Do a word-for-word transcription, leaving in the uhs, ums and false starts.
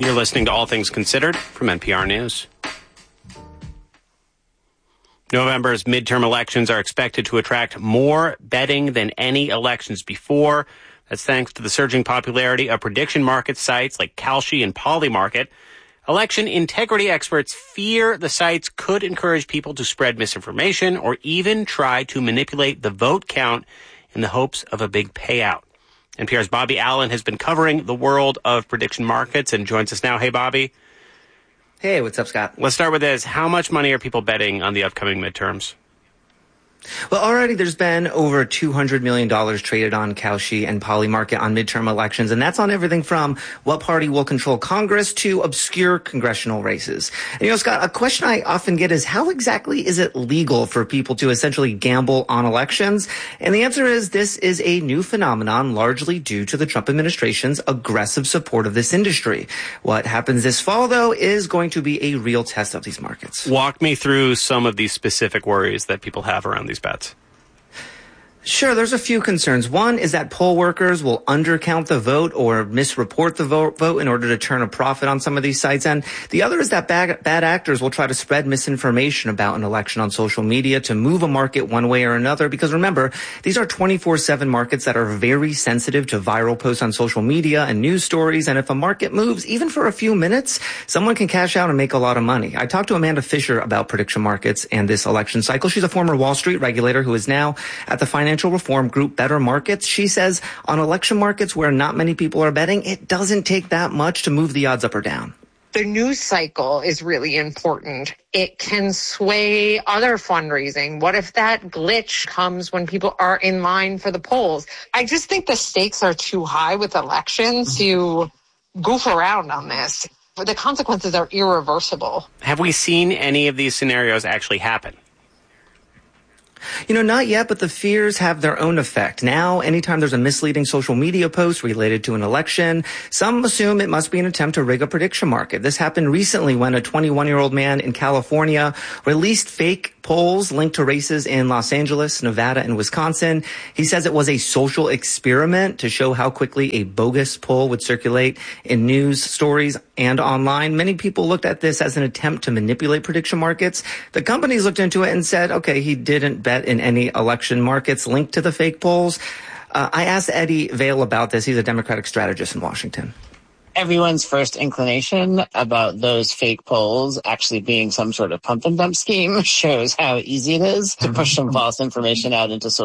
You're listening to All Things Considered from N P R News. November's midterm elections are expected to attract more betting than any elections before. That's thanks to the surging popularity of prediction market sites like Kalshi and Polymarket. Election integrity experts fear the sites could encourage people to spread misinformation or even try to manipulate the vote count in the hopes of a big payout. N P R's Bobby Allen has been covering the world of prediction markets and joins us now. Hey, Bobby. Hey, what's up, Scott? Let's start with this. How much money are people betting on the upcoming midterms? Well, already there's been over two hundred million dollars traded on Kalshi and Polymarket on midterm elections, and that's on everything from what party will control Congress to obscure congressional races. And, you know, Scott, a question I often get is how exactly is it legal for people to essentially gamble on elections? And the answer is this is a new phenomenon largely due to the Trump administration's aggressive support of this industry. What happens this fall, though, is going to be a real test of these markets. Walk me through some of these specific worries that people have around these bets. Sure, there's a few concerns. One is that poll workers will undercount the vote or misreport the vote, vote in order to turn a profit on some of these sites. And the other is that bad, bad actors will try to spread misinformation about an election on social media to move a market one way or another. Because remember, these are twenty-four seven markets that are very sensitive to viral posts on social media and news stories. And if a market moves, even for a few minutes, someone can cash out and make a lot of money. I talked to Amanda Fisher about prediction markets and this election cycle. She's a former Wall Street regulator who is now at the Financial Financial reform group Better Markets. She says on election markets where not many people are betting, it doesn't take that much to move the odds up or down. The news cycle is really important. It can sway other fundraising. What if that glitch comes when people are in line for the polls? I just think the stakes are too high with elections to goof around on this. The consequences are irreversible. Have we seen any of these scenarios actually happen? You know, not yet, but the fears have their own effect. Now, anytime there's a misleading social media post related to an election, some assume it must be an attempt to rig a prediction market. This happened recently when a twenty-one-year-old man in California released fake polls linked to races in Los Angeles, Nevada, and Wisconsin. He says it was a social experiment to show how quickly a bogus poll would circulate in news stories and online. Many people looked at this as an attempt to manipulate prediction markets. The companies looked into it and said, okay, he didn't bet in any election markets linked to the fake polls. Uh, I asked Eddie Vail about this. He's a Democratic strategist in Washington. Everyone's first inclination about those fake polls actually being some sort of pump and dump scheme shows how easy it is to push some false information out into social